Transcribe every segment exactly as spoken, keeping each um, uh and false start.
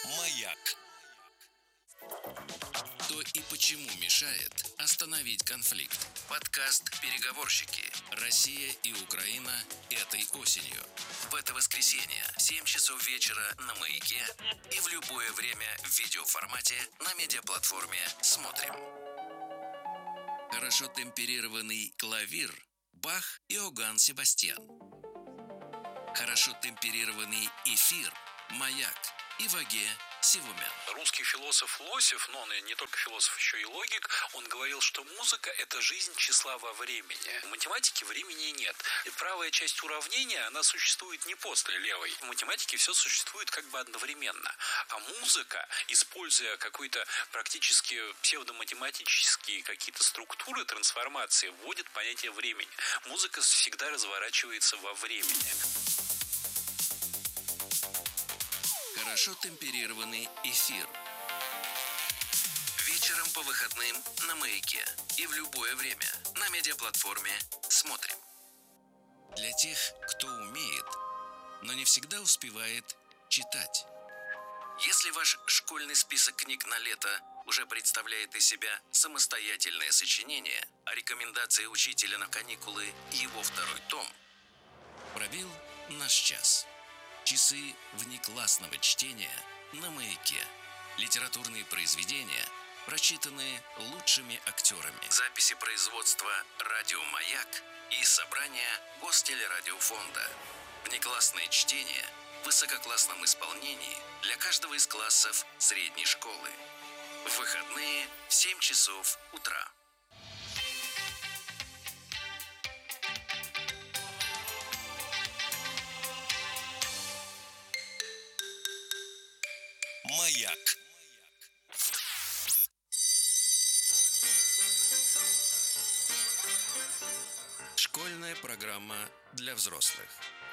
Маяк. Кто и почему мешает остановить конфликт? Подкаст «Переговорщики. Россия и Украина этой осенью». В это воскресенье в семь часов вечера на Маяке и в любое время в видеоформате на медиаплатформе «Смотрим». Хорошо темперированный клавир Бах и Иоганн Себастьян. Хорошо темперированный эфир Маяк и Ваге Сивумян. Русский философ Лосев, но он и не только философ, еще и логик, он говорил, что музыка – это жизнь числа во времени. В математике времени нет. И правая часть уравнения, она существует не после левой. В математике все существует как бы одновременно. А музыка, используя какой-то практически псевдоматематические какие-то структуры трансформации, вводит понятие времени. Музыка всегда разворачивается во времени. Хорошо темперированный эфир. Вечером по выходным на Маяке и в любое время на медиаплатформе «Смотрим». Для тех, кто умеет, но не всегда успевает читать. Если ваш школьный список книг на лето уже представляет из себя самостоятельное сочинение, а рекомендации учителя на каникулы – его второй том, пробил наш час. Часы внеклассного чтения на Маяке. Литературные произведения, прочитанные лучшими актерами. Записи производства «Радио Маяк» и собрания Гостелерадиофонда. Внеклассное чтение в высококлассном исполнении для каждого из классов средней школы. В выходные в семь часов утра. Маяк. Школьная программа для взрослых.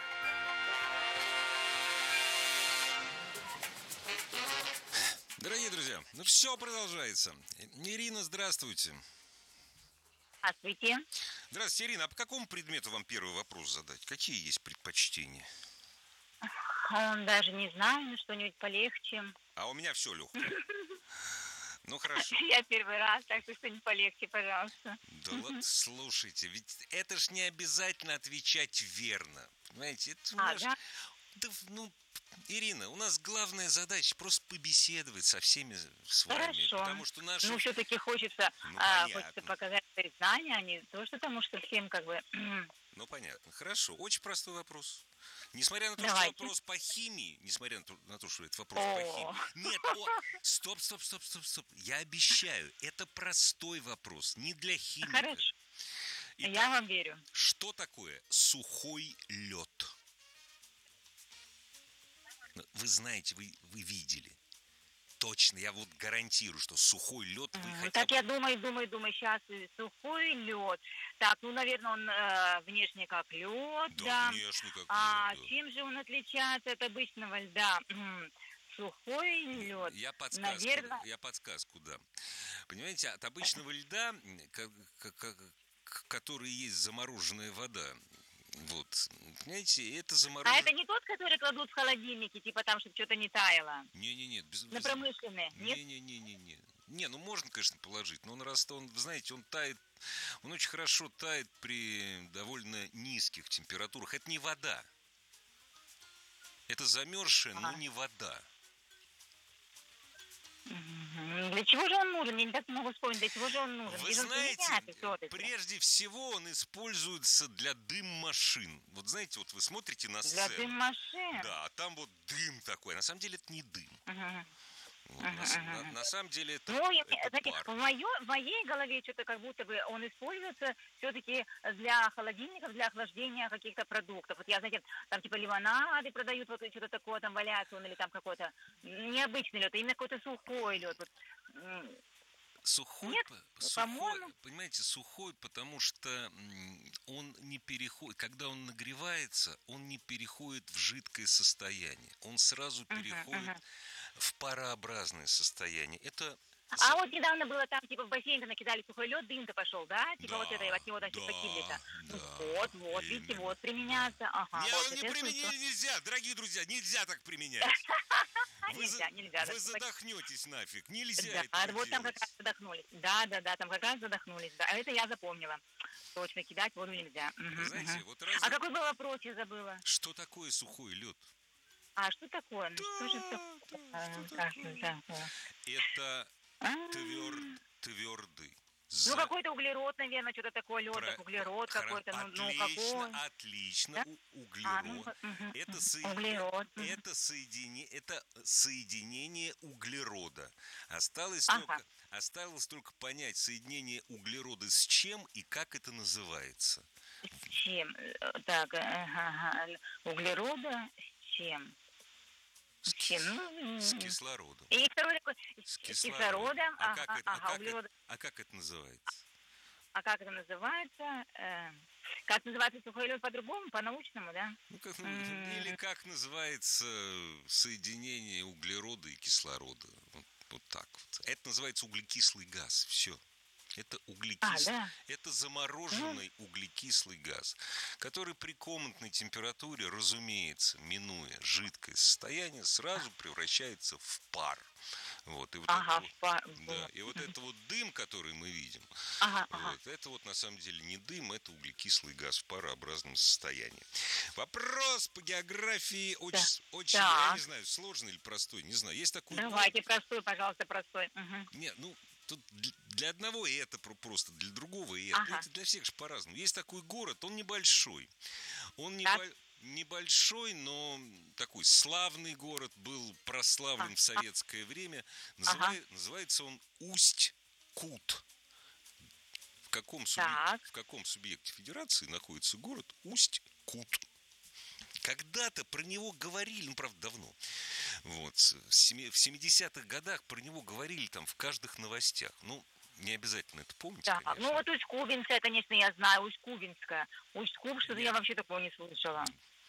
Дорогие друзья, ну все продолжается. Ирина, здравствуйте. Здравствуйте. Здравствуйте, Ирина. А по какому предмету вам первый вопрос задать? Какие есть предпочтения? Даже не знаю, что-нибудь полегче. А у меня все легкое. Ну хорошо. Я первый раз, так что что-нибудь полегче, пожалуйста. Да ладно, слушайте, ведь это ж не обязательно отвечать верно. Понимаете, это у А, нас... да? Да, ну, Ирина, у нас главная задача просто побеседовать со всеми с вами. Хорошо. Потому что наши... Ну, все-таки хочется, Ну, а, понятно. хочется показать свои знания, а не то, что потому что всем как бы... Ну, понятно. Хорошо. Очень простой вопрос. Несмотря на то, Давайте. что вопрос по химии, несмотря на то, на то, что это вопрос О. по химии. Нет, о, стоп, стоп, стоп, стоп, стоп. Я обещаю, это простой вопрос, не для химика. Хорошо. Итак, Я вам верю. что такое сухой лед? Вы знаете, вы, вы видели. Точно, я вот гарантирую, что сухой лед вы М, хотя Так бы... я думаю, думаю, думаю, сейчас сухой лед. Так, ну, наверное, он э, внешне как лед, Да, да. внешне как А лед, да. чем же он отличается от обычного льда? М, Сухой лед. Я подсказку, Наверное- я подсказку дам. Понимаете, от обычного льда, как, как- как- к- который есть замороженная вода, вот, понимаете, это А замороженная... это не тот, который кладут в холодильнике, типа там, чтобы что-то не таяло? Не-не-не, без... На промышленные? Нет? Не-не-не-не-не. Не, ну можно, конечно, положить, но он раз он, вы знаете, он тает, он очень хорошо тает при довольно низких температурах. Это не вода. Это замерзшая, но Ага. не вода. Мгм. Для чего же он нужен? Я никак не могу вспомнить, для чего же он нужен. Вы Где же он знаете, применяется всё-таки? прежде всего он используется для дым-машин. Вот знаете, вот вы смотрите на Для сцену. дым-машин? Да, а там вот дым такой. На самом деле это не дым. Мгм. Вот, на, с- Мгм, на- мгм. на самом деле это, Ну, я- это знаете, пар. в, моё- в моей голове что-то как будто бы он используется все-таки для холодильников, для охлаждения каких-то продуктов. Вот я, знаете, там типа лимонады продают, вот что-то такое там валяется, он или там какой-то необычный лед, а именно какой-то сухой лед. Вот, м, Сухой, Нет, по- сухой, по-моему. понимаете, сухой, потому что м, он не переходит, когда он нагревается, он не переходит в жидкое состояние. Он сразу Мгм, переходит мгм. в парообразное состояние. Это А вот недавно было там, типа, в бассейн накидали сухой лед, дым-то пошел, да? Типа Да, вот это, от него там да, типа кибли-то. Ну, да, вот, вот, видите, именно, вот применяется. Ага, Не, вот, не это я применять слышала. нельзя, дорогие друзья, нельзя так применять. вы, нельзя, за- нельзя. вы задохнетесь нафиг. Нельзя Да, этого вот там как делать. раз задохнулись. Да, да, да, там как раз задохнулись. Да, это я запомнила. Точно, кидать воду нельзя. Мгм, Вы знаете, мгм. вот А разные... какой был вопрос, я забыла? Что такое сухой лед? А что такое? Ну, что же Да, такое? да, что А, как же такое? такое? Это А, тверд, твердый, Ну, за... какой-то углерод, наверное, что-то такое, лед, про- так углерод хоро- какой-то, ну, ну, Отлично, какой? отлично. Да? У- А, ну, углерод. мгм, Это, мгм. со- э- Углерод. Мгм. это, соединение, это соединение углерода. Осталось Ага. только, осталось только понять соединение углерода с чем и как это называется. С чем? Э, Так, ага, ага. Углерода с чем? С, С чем? кис- Ну, с м, кислородом. и второй такой, С с с кислородом. кислородом, А как ага, это, а ага, как это, углерод. а как это называется? А как это называется? Э, Как называется сухой лед по-другому, по-научному, да? Ну, как, ну, или М, как называется соединение углерода и кислорода. Вот, вот так вот. Это называется углекислый газ. Все. Это А, углекислый, да. это Ну, замороженный углекислый газ, который при комнатной температуре, разумеется, минуя жидкое состояние, сразу превращается в пар. Вот, и вот это ага, вот, в па- да, в- и вот это вот дым, который мы видим, ага, ага. вот, это вот на самом деле не дым, это углекислый газ в парообразном состоянии. Вопрос по географии очень, Да. очень, я не Так, знаю, сложный или простой, не знаю. Есть такой город. давайте простой, пожалуйста, простой. Мгм. Не, ну, тут для- для одного и это про- просто, для другого и это. Ну, Ага, это для всех же по-разному. Есть такой город, он небольшой. Он так, небо- небольшой, но такой славный город, был а, прославлен в а, советское время. ага, Называет, называется он Усть-Кут. В каком, субъ- так, в каком субъекте федерации находится город Усть-Кут? Когда-то про него говорили, ну, правда, давно. Вот, в семи- в семидесятых годах про него говорили там в каждых новостях. Ну, не обязательно это помнить, так. Ну, конечно. вот Усть-Кубинская, конечно, я знаю, Усть-Кубинская. Усть-Куб, что-то я Нет. вообще такого не слышала.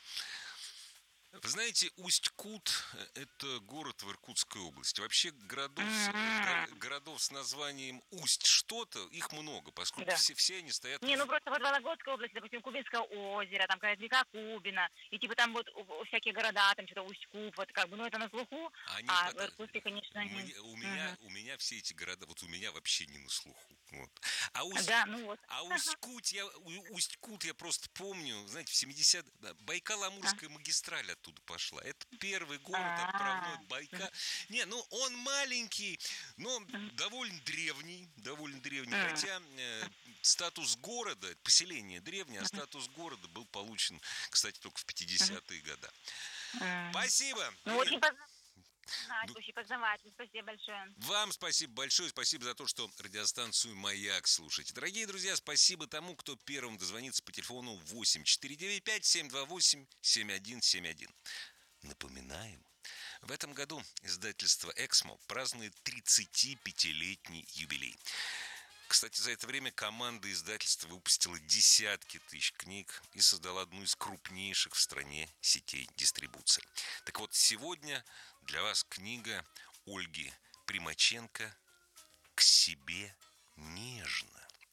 Вы знаете, Усть-Кут – это город в Иркутской области. Вообще городов, с- М, го- городов с названием Усть что-то, их много, поскольку Да. все, все они стоят Не, ну в... просто вот Вологодская область, допустим, Кубинское озеро, там какая-то река Кубина, и типа там вот у- у всякие города, там что-то Усть-Куб, вот как бы, ну это на слуху, Они а в пота- Иркутске, конечно, не. мне- у, меня, Мгм. у меня все эти города, вот у меня вообще не на слуху. Вот. А Усть Да, ну вот. А Усть-Кут я, У- Усть-Кут я просто помню, знаете, в семидесятых, да, Байкало-Амурская магистраль оттуда пошла. Это первый город отправной А, Байка. Не, ну он маленький, но довольно древний, довольно древний. М. Хотя э, статус города, поселение древнее, а статус города был получен, кстати, только в пятидесятые годы. М. Спасибо. Ну Ирина. очень познавательно, Ну, очень познавательно, спасибо большое. Вам спасибо большое, спасибо за то, что радиостанцию «Маяк» слушаете. Дорогие друзья, спасибо тому, кто первым дозвонится по телефону восемь четыре девять пять семь два восемь семь один семь один. Напоминаем, в этом году издательство «Эксмо» празднует тридцатипятилетний юбилей. Кстати, за это время команда издательства выпустила десятки тысяч книг и создала одну из крупнейших в стране сетей дистрибуции. Так вот, сегодня для вас книга Ольги Примаченко «К себе нежно».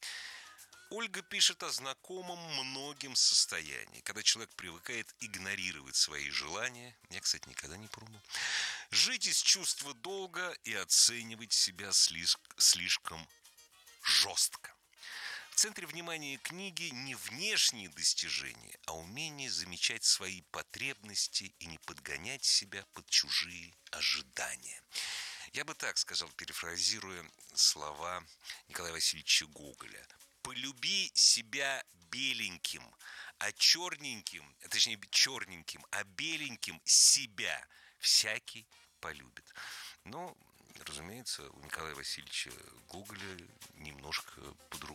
Ольга пишет о знакомом многим состоянии, когда человек привыкает игнорировать свои желания. Я, кстати, никогда не пробовал. Жить из чувства долга и оценивать себя слишком, слишком жестко. В центре внимания книги не внешние достижения, а умение замечать свои потребности и не подгонять себя под чужие ожидания. Я бы так сказал, перефразируя слова Николая Васильевича Гоголя. Полюби себя беленьким, а черненьким, точнее черненьким, а беленьким себя всякий полюбит. Но, разумеется, у Николая Васильевича Гоголя немножко по-другому.